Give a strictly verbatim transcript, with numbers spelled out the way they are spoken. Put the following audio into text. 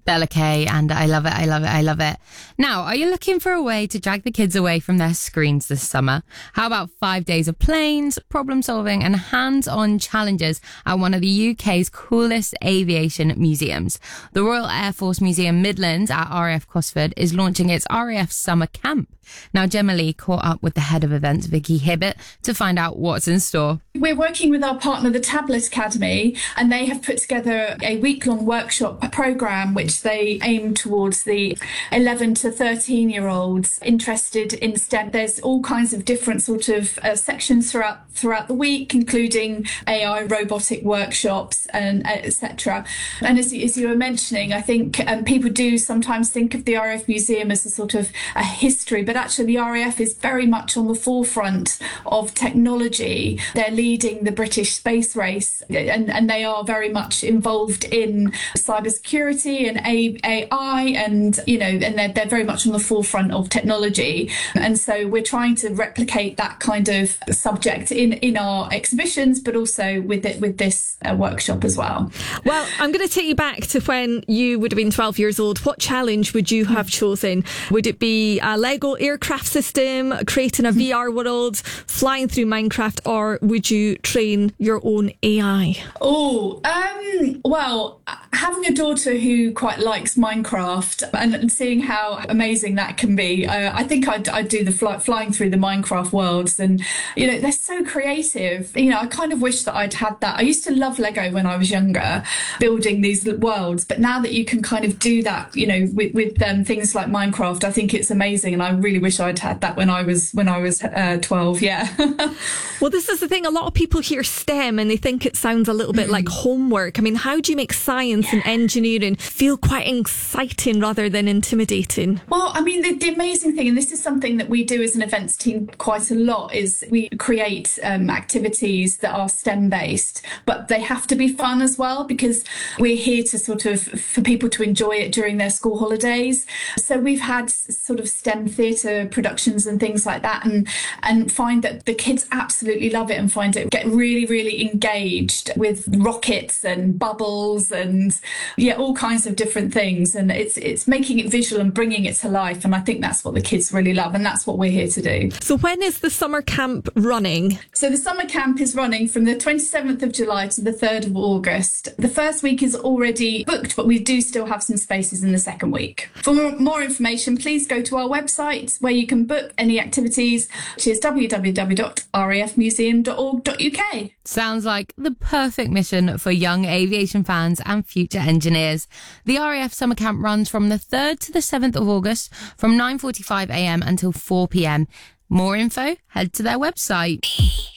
Bella Kay, and I love it, I love it, I love it. Now, are you looking for a way to drag the kids away from their screens this summer? How about five days of planes, problem solving, and hands-on challenges at one of the U K's coolest aviation museums? The Royal Air Force Museum Midlands at R A F Cosford is launching its R A F Summer Camp. Now, Gemma Lee caught up with the head of events, Vicky Hibbett, to find out what's in store. We're working with our partner, the Tablet Academy, and they have put together a week-long workshop programme which they aim towards the eleven to thirteen year olds interested in STEM. There's all kinds of different sort of uh, sections throughout throughout the week, including A I robotic workshops and et cetera. And as, as you were mentioning, I think um, people do sometimes think of the R A F Museum as a sort of a history, but actually the R A F is very much on the forefront of technology. They're leading the British space race, and, and they are very much involved in cybersecurity and A I, and you know, and they're, they're very much on the forefront of technology. And so we're trying to replicate that kind of subject in, in our exhibitions, but also with it with this uh, workshop as well. Well, I'm going to take you back to when you would have been twelve years old. What challenge would you have chosen? Would it be a Lego aircraft system, creating a V R world, flying through Minecraft, or would you train your own A I? Oh, um, well, having a daughter who quite likes Minecraft and, and seeing how amazing that can be, uh, I think I'd, I'd do the fly, flying through the Minecraft worlds. And, you know, they're so creative. You know, I kind of wish that I'd had that. I used to love Lego when I was younger, building these worlds. But now that you can kind of do that, you know, with, with um, things like Minecraft, I think it's amazing. And I really wish I'd had that when I was when I was uh, twelve. Yeah. Well, this is the thing. A lot of people hear STEM and they think it sounds a little bit mm. like homework. I mean, how do you make science yeah. and engineering feel quite exciting rather than intimidating? Well, I mean, the, the amazing thing, and this is something that we do as an events team quite a lot, is we create um, activities that are STEM based, but they have to be fun as well, because we're here to sort of, for people to enjoy it during their school holidays. So we've had sort of STEM theatre productions and things like that, and and find that the kids absolutely love it and find it get really, really engaged with rockets and bubbles and yeah, all kinds of different things. And it's it's making it visual and bringing it to life. And I think that's what the kids really love, and that's what we're here to do. So when is the summer camp running? So the summer camp is running from the twenty-seventh of July to the third of August. The first week is already booked, but we do still have some spaces in the second week. For more information, please go to our website where you can book any activities, which is w w w dot r a f museum dot org dot u k. Sounds like the perfect mission for young aviation fans and future engineers. The R A F Summer Camp runs from the third to the seventh of August from nine forty-five a m until four p m. More info, head to their website.